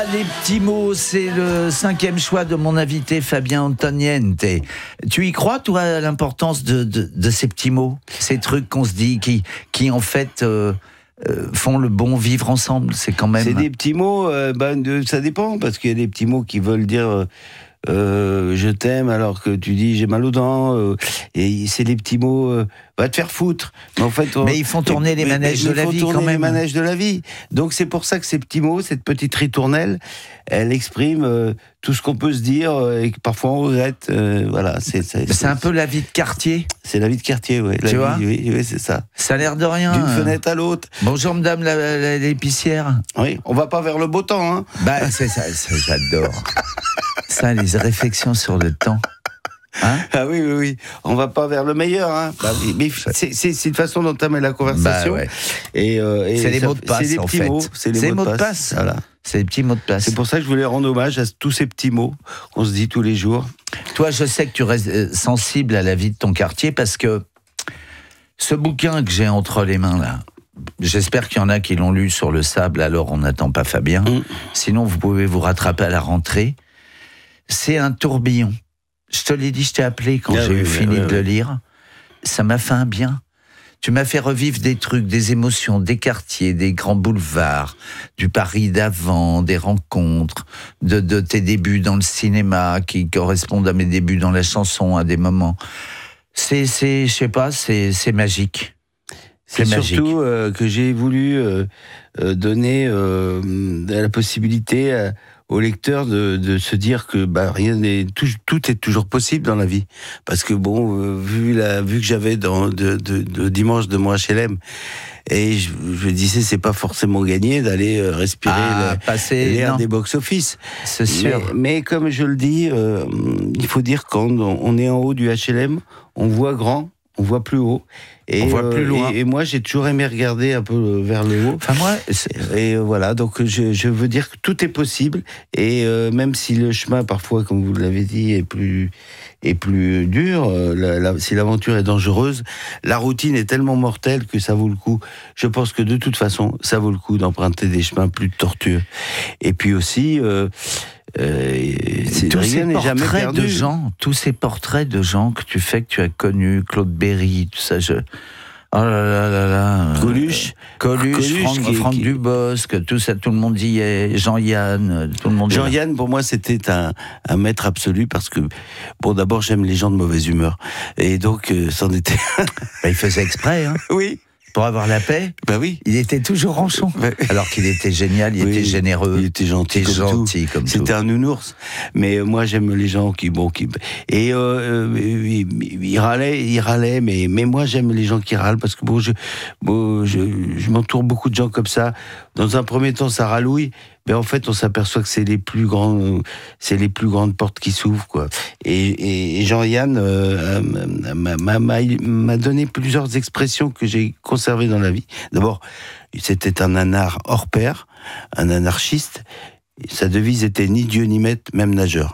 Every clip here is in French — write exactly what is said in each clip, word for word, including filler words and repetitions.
Les petits mots, c'est le cinquième choix de mon invité Fabien Antoniente. Tu y crois, toi, à l'importance de, de, de ces petits mots, ces trucs qu'on se dit, qui, qui en fait euh, euh, font le bon vivre ensemble. C'est quand même. C'est des petits mots. Euh, bah, de, ça dépend parce qu'il y a des petits mots qui veulent dire. Euh, Euh, je t'aime alors que tu dis j'ai mal aux dents euh, et c'est les petits mots euh, va te faire foutre mais en fait on, mais ils font tourner mais, les manèges mais, de la vie quand même les manèges de la vie donc c'est pour ça que ces petits mots, cette petite ritournelle, elle exprime euh, tout ce qu'on peut se dire euh, et que parfois on regrette euh, voilà c'est, c'est, c'est, c'est un peu la vie de quartier, c'est la vie de quartier ouais, tu la vois vie, oui, oui c'est ça, ça a l'air de rien d'une hein. Fenêtre à l'autre. Bonjour madame la, la, l'épicière. Oui, on va pas vers le beau temps hein. Bah c'est ça, ça j'adore ça, les réflexions sur le temps. Hein ah oui, oui, oui. On va pas vers le meilleur. Hein. Bah, mais c'est, c'est, c'est une façon d'entamer la conversation. Bah ouais. et, euh, et c'est les ça, mots de passe, c'est des en petits fait. mots. C'est les c'est mots, mots de passe. passe. Voilà. C'est les petits mots de passe. C'est pour ça que je voulais rendre hommage à tous ces petits mots qu'on se dit tous les jours. Toi, je sais que tu restes sensible à la vie de ton quartier parce que ce bouquin que j'ai entre les mains, là, j'espère qu'il y en a qui l'ont lu sur le sable, alors on n'attend pas Fabien. Mmh. Sinon, vous pouvez vous rattraper à la rentrée. C'est un tourbillon. Je te l'ai dit, je t'ai appelé quand ah j'ai oui, eu oui, fini oui, de oui. le lire. Ça m'a fait un bien. Tu m'as fait revivre des trucs, des émotions, des quartiers, des grands boulevards, du Paris d'avant, des rencontres, de, de tes débuts dans le cinéma qui correspondent à mes débuts dans la chanson, à des moments. C'est, c'est je sais pas, c'est, c'est magique. C'est, c'est surtout euh, que j'ai voulu euh, euh, donner euh, la possibilité à, au lecteur de, de se dire que bah, rien n'est, tout, tout est toujours possible dans la vie. Parce que bon, euh, vu, la, vu que j'avais dans, de, de, de dimanche de mon H L M, et je, je disais c'est pas forcément gagné d'aller euh, respirer ah, le, passer, l'air non. des box-office. C'est sûr. Mais, mais comme je le dis, euh, il faut dire quand on est en haut du H L M, on voit grand. On voit plus haut. Et, on voit plus loin. Euh, et, et moi, j'ai toujours aimé regarder un peu vers le haut. Enfin, moi, et, et voilà, donc je, je veux dire que tout est possible. Et euh, même si le chemin, parfois, comme vous l'avez dit, est plus, est plus dur, euh, la, la, si l'aventure est dangereuse, la routine est tellement mortelle que ça vaut le coup. Je pense que de toute façon, ça vaut le coup d'emprunter des chemins plus tortueux. Et puis aussi... Euh, Euh, c'est, tous ces portraits de perdu. gens, tous ces portraits de gens que tu fais, que tu as connus, Claude Berry, tout ça, je... Oh là là là là. Coluche, Coluche, Coluche Franck, qui, Franck qui... Dubosc, tout ça, tout le monde y est. Jean-Yann, tout le monde. Jean-Yann, pour moi, c'était un, un maître absolu parce que, bon, d'abord, j'aime les gens de mauvaise humeur, et donc, euh, c'en était. Bah, il faisait exprès, hein. Oui. Pour avoir la paix, bah oui. Il était toujours ronchon. Ouais. Alors qu'il était génial, il oui, était généreux. Il était gentil, comme gentil tout. comme C'était tout. un nounours. Mais moi, j'aime les gens qui, bon, qui et euh, il, il râlait, il râlait, mais mais moi, j'aime les gens qui râlent parce que bon, je, bon, je, je m'entoure beaucoup de gens comme ça. Dans un premier temps, ça râlouille. Mais en fait, on s'aperçoit que c'est les plus grands, c'est les plus grandes portes qui s'ouvrent, quoi. Et, et Jean-Yann euh, m'a, m'a, m'a donné plusieurs expressions que j'ai conservées dans la vie. D'abord, c'était un anard hors pair, un anarchiste. Sa devise était ni Dieu ni maître, même nageur.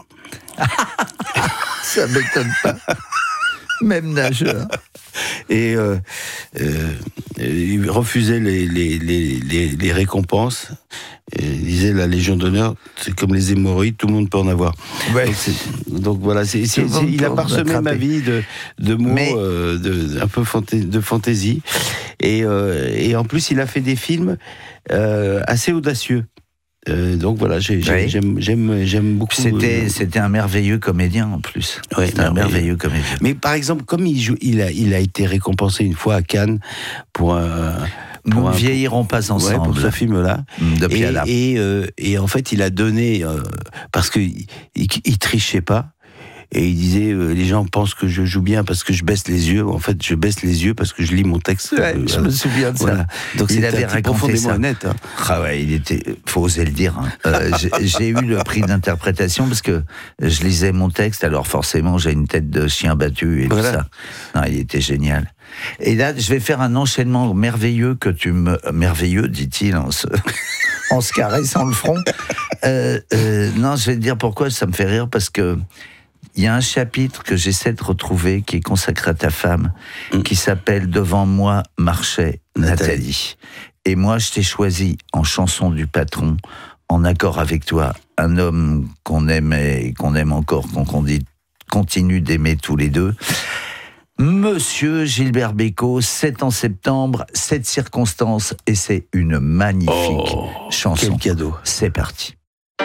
Ça m'étonne pas. Même nageur. Et euh, euh, il refusait les, les, les, les, les récompenses. Et il disait la Légion d'honneur, c'est comme les hémorroïdes, tout le monde peut en avoir. Ouais. Donc, c'est, donc voilà, c'est, c'est, c'est, il a parsemé ma vie de, de mots, Mais... euh, de, un peu fantais, de fantaisie. Et, euh, et en plus, il a fait des films euh, assez audacieux. Euh, donc voilà, j'ai, j'ai, oui. j'aime, j'aime, j'aime beaucoup. C'était, euh... c'était un merveilleux comédien en plus. Ouais, c'était un merveilleux comédien. Mais par exemple, comme il, joue, il, a, il a été récompensé une fois à Cannes pour un. Nous ne vieillirons pas ensemble. Ouais, pour ce film-là. De Piala. Et, et, euh, et en fait, il a donné euh, parce que il, il, il trichait pas. Et il disait, euh, les gens pensent que je joue bien parce que je baisse les yeux. En fait, je baisse les yeux parce que je lis mon texte. Ouais, euh, je voilà. me souviens de ça. Voilà. Donc il, il avait raconté profondément ça. Honnête. Hein. Ah ouais, il était, faut oser le dire. Hein. Euh, j'ai, j'ai eu le prix d'interprétation parce que je lisais mon texte. Alors forcément, j'ai une tête de chien battu et voilà. tout ça. Non, il était génial. Et là, je vais faire un enchaînement merveilleux que tu me, merveilleux, dit-il en se, en se caressant le front. Euh, euh, non, je vais te dire pourquoi ça me fait rire parce que. Il y a un chapitre que j'essaie de retrouver qui est consacré à ta femme, mmh. qui s'appelle « Devant moi marchait Nathalie ». Et moi, je t'ai choisi en chanson du patron, en accord avec toi, un homme qu'on aimait et qu'on aime encore, qu'on continue d'aimer tous les deux. Monsieur Gilbert Bécaud, c'est en septembre, cette circonstance, et c'est une magnifique oh, chanson. Quel cadeau. C'est parti.